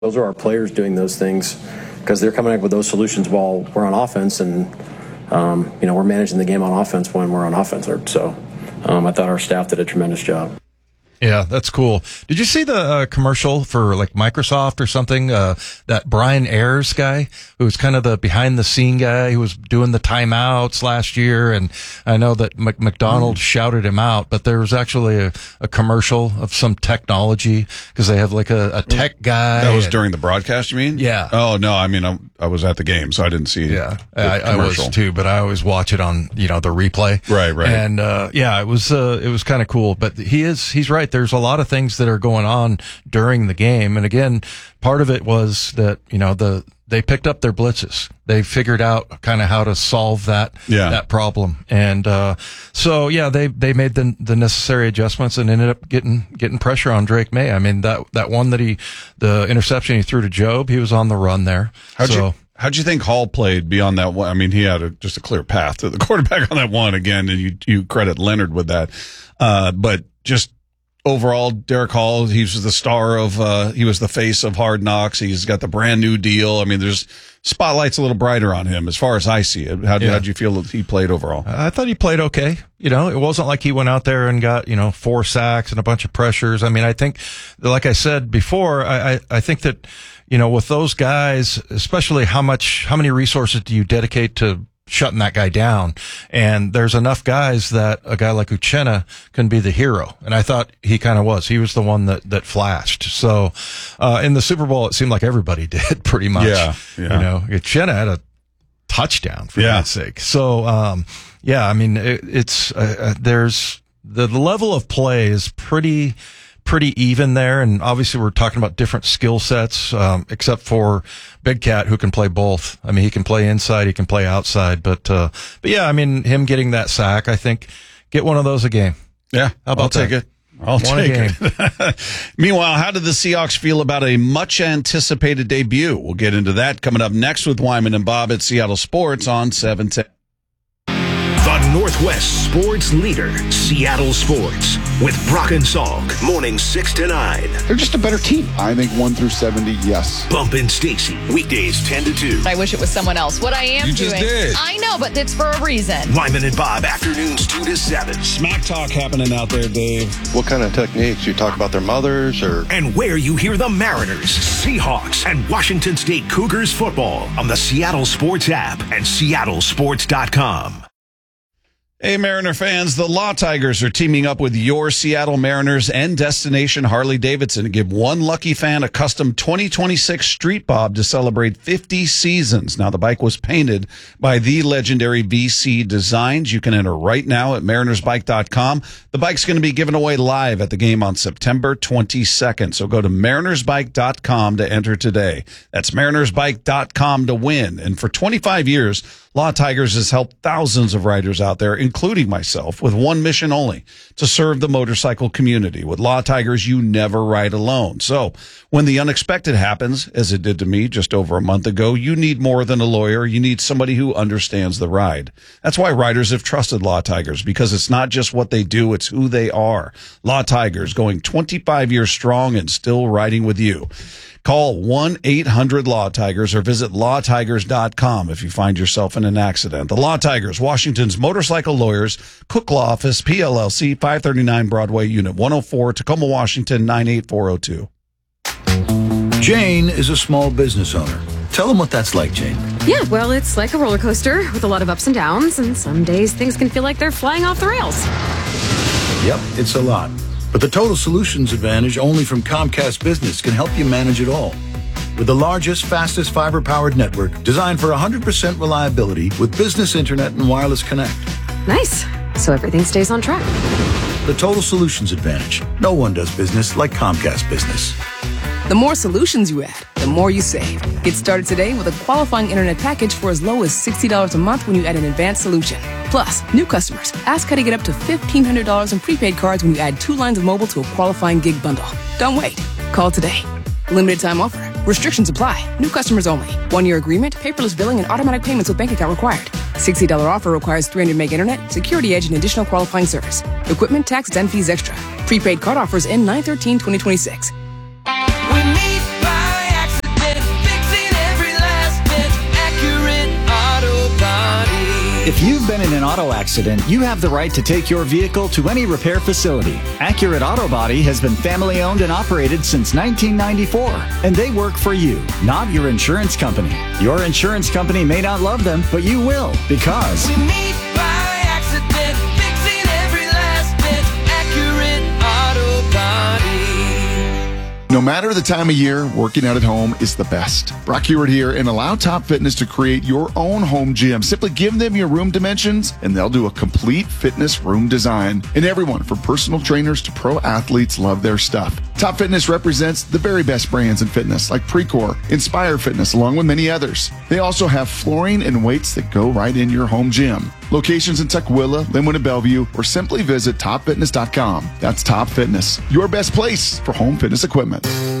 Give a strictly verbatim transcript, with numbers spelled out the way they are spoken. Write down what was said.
Those are our players doing those things because they're coming up with those solutions while we're on offense, and um, you know, we're managing the game on offense when we're on offense. So um, I thought our staff did a tremendous job. Yeah, that's cool. Did you see the uh, commercial for like Microsoft or something? Uh, that Brian Ayers guy, who was kind of the behind the scene guy who was doing the timeouts last year. And I know that Mc- McDonald's mm. shouted him out, but there was actually a, a commercial of some technology because they have like a, a tech guy. That was and, during the broadcast, you mean? Yeah. Oh, no, I mean, I, I was at the game, so I didn't see Yeah, the I, I was too, but I always watch it on, you know, the replay. Right, right. And, uh, yeah, it was, uh, it was kind of cool, but he is, he's right. There's a lot of things that are going on during the game. And again, part of it was that, you know, the, they picked up their blitzes. They figured out kind of how to solve that, yeah. that problem. And, uh, so yeah, they, they made the, the necessary adjustments and ended up getting, getting pressure on Drake May. I mean, that, that one that he, the interception he threw to Job, he was on the run there. How'd so, you, how'd you think Hall played beyond that one? I mean, he had a, just a clear path to the quarterback on that one again, and you, you credit Leonard with that. Uh, but just, overall, Derek Hall, he was the star of, uh, he was the face of Hard Knocks. He's got the brand new deal. I mean, there's spotlight's a little brighter on him as far as I see it. How did yeah. you feel that he played overall? I thought he played okay. You know, it wasn't like he went out there and got, you know, four sacks and a bunch of pressures. I mean, I think, like I said before, I, I, I think that, you know, with those guys, especially how much, how many resources do you dedicate to shutting that guy down? And there's enough guys that a guy like Uchenna can be the hero. And I thought he kind of was. He was the one that, that flashed. So, uh, in the Super Bowl, it seemed like everybody did pretty much. Yeah. yeah. You know, Uchenna had a touchdown for yeah. God's sake. So, um, yeah, I mean, it, it's, uh, uh, there's the, the level of play is pretty, pretty even there. And obviously we're talking about different skill sets, um, except for Big Cat, who can play both. I mean, he can play inside, he can play outside, but, uh, but yeah, I mean, him getting that sack, I think, get one of those a game. Yeah. How about I'll take that? it. I'll one take game. it. Meanwhile, how did the Seahawks feel about a much anticipated debut? We'll get into that coming up next with Wyman and Bob at Seattle Sports on seven ten. The Northwest sports leader, Seattle Sports, with Brock and Salk, morning six to nine. They're just a better team. I think one through seventy, yes. Bump and Stacy, weekdays ten to two. I wish it was someone else. What I am you doing. Just did. I know, but it's for a reason. Wyman and Bob, afternoons two to seven. Smack talk happening out there, Dave. What kind of techniques? You talk about their mothers or? And where you hear the Mariners, Seahawks, and Washington State Cougars football on the Seattle Sports app and seattle sports dot com. Hey, Mariner fans, the Law Tigers are teaming up with your Seattle Mariners and Destination Harley-Davidson to give one lucky fan a custom twenty twenty-six Street Bob to celebrate fifty seasons. Now, the bike was painted by the legendary V C Designs. You can enter right now at mariners bike dot com. The bike's going to be given away live at the game on September twenty-second. So go to mariners bike dot com to enter today. That's mariners bike dot com to win. And for twenty-five years, Law Tigers has helped thousands of riders out there, including myself, with one mission only, to serve the motorcycle community. With Law Tigers, you never ride alone. So when the unexpected happens, as it did to me just over a month ago, you need more than a lawyer. You need somebody who understands the ride. That's why riders have trusted Law Tigers, because it's not just what they do, it's who they are. Law Tigers, going twenty-five years strong and still riding with you. Call one eight hundred law tigers or visit law tigers dot com if you find yourself in an accident. The Law Tigers, Washington's motorcycle lawyers, Cook Law Office, P L L C, five thirty-nine Broadway, Unit one oh four, Tacoma, Washington, nine eight four oh two. Jane is a small business owner. Tell them what that's like, Jane. Yeah, well, it's like a roller coaster with a lot of ups and downs, and some days things can feel like they're flying off the rails. Yep, it's a lot. But the Total Solutions Advantage only from Comcast Business can help you manage it all. With the largest, fastest fiber-powered network designed for one hundred percent reliability with business internet and wireless connect. Nice. So everything stays on track. The Total Solutions Advantage. No one does business like Comcast Business. The more solutions you add, the more you save. Get started today with a qualifying internet package for as low as sixty dollars a month when you add an advanced solution. Plus, new customers, ask how to get up to fifteen hundred dollars in prepaid cards when you add two lines of mobile to a qualifying gig bundle. Don't wait. Call today. Limited time offer. Restrictions apply. New customers only. One-year agreement, paperless billing, and automatic payments with bank account required. sixty dollars offer requires three hundred meg internet, security edge, and additional qualifying service. Equipment, tax, and fees extra. Prepaid card offers end nine thirteen twenty twenty-six. If you've been in an auto accident, you have the right to take your vehicle to any repair facility. Accurate Auto Body has been family owned and operated since nineteen ninety-four, and they work for you, not your insurance company. Your insurance company may not love them, but you will, because We meet by accident, fixing every last bit. Accurate Auto Body. No matter the time of year, working out at home is the best. Brock Heward here, and allow Top Fitness to create your own home gym. Simply give them your room dimensions, and they'll do a complete fitness room design. And everyone, from personal trainers to pro athletes, love their stuff. Top Fitness represents the very best brands in fitness, like Precor, Inspire Fitness, along with many others. They also have flooring and weights that go right in your home gym. Locations in Tukwila, Linwood, and Bellevue, or simply visit top fitness dot com. That's Top Fitness, your best place for home fitness equipment.